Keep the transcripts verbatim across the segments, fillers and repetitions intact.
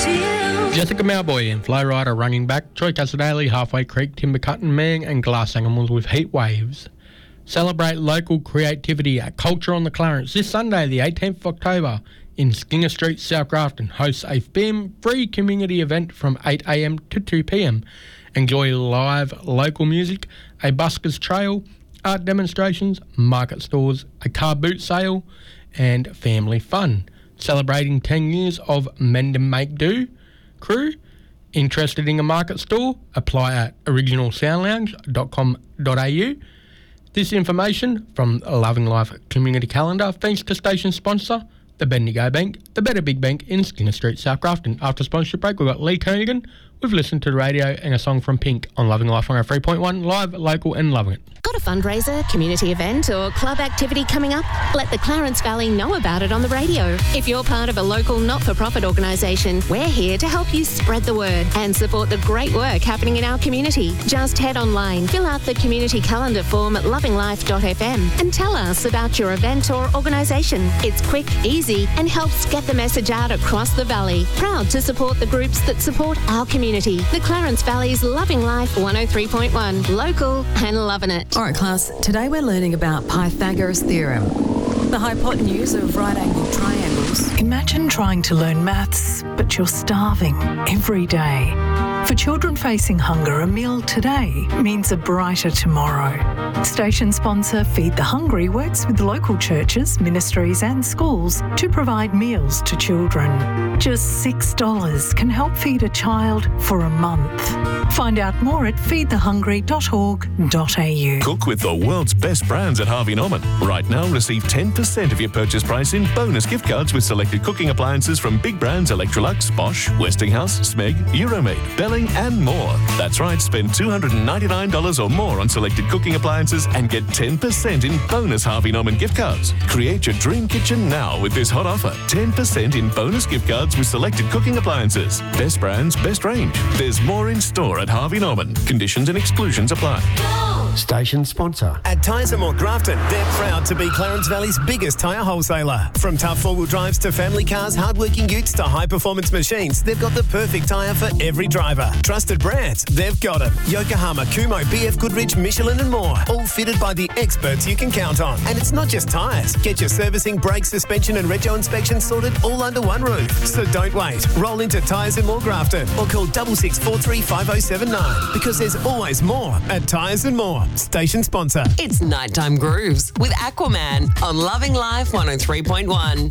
Jessica Mowboy and Flow Rider running back, Troy Casadale, Halfway Creek, Timber Cutting, Mang and Glass Animals with Heat Waves. Celebrate local creativity at Culture on the Clarence this Sunday, the eighteenth of October, in Skinner Street, South Grafton. Hosts a film free community event from eight a m to two p m. Enjoy live local music, a buskers trail, art demonstrations, market stores, a car boot sale, and family fun. Celebrating ten years of Mend and Make Do crew. Interested in a market store? Apply at original sound lounge dot com dot a u. This information from Loving Life Community Calendar thanks to station sponsor, the Bendigo Bank, the Better Big Bank in Skinner Street, South Grafton. After sponsorship break, we've got Lee Kernaghan. We've listened to the radio and a song from Pink on Loving Life one oh three point one, live, local and loving it. Got a fundraiser, community event or club activity coming up? Let the Clarence Valley know about it on the radio. If you're part of a local not-for-profit organisation, we're here to help you spread the word and support the great work happening in our community. Just head online, fill out the community calendar form at loving life dot f m and tell us about your event or organisation. It's quick, easy and helps get the message out across the valley. Proud to support the groups that support our community. The Clarence Valley's Loving Life one oh three point one, local and loving it. All right, class, today we're learning about Pythagoras' theorem, the hypotenuse of right-angled triangles. Imagine trying to learn maths, but you're starving every day. For children facing hunger, a meal today means a brighter tomorrow. Station sponsor Feed the Hungry works with local churches, ministries and schools to provide meals to children. Just six dollars can help feed a child for a month. Find out more at feed the hungry dot org dot a u. Cook with the world's best brands at Harvey Norman. Right now, receive ten percent of your purchase price in bonus gift cards with selected cooking appliances from big brands Electrolux, Bosch, Westinghouse, Smeg, Euromade, Belling and more. That's right, spend two hundred ninety-nine dollars or more on selected cooking appliances and get ten percent in bonus Harvey Norman gift cards. Create your dream kitchen now with this hot offer. ten percent in bonus gift cards with selected cooking appliances. Best brands, best range. There's more in store at Harvey Norman. Conditions and exclusions apply. Station sponsor. At Tyres and More Grafton, they're proud to be Clarence Valley's biggest tyre wholesaler. From tough four-wheel drives to family cars, hard-working utes to high-performance machines, they've got the perfect tyre for every driver. Trusted brands, they've got them. Yokohama, Kumho, B F Goodrich, Michelin and more. All fitted by the experts you can count on. And it's not just tyres. Get your servicing, brake, suspension and rego inspection sorted all under one roof. So don't wait. Roll into Tyres and More Grafton or call six six four three five oh seven nine because there's always more at Tyres and More. Station sponsor. It's Nighttime Grooves with Aquaman on Loving Life one oh three point one.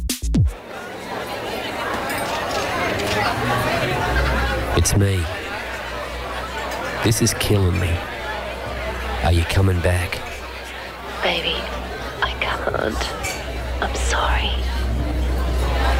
It's me. This is killing me. Are you coming back? Baby, I can't. I'm sorry.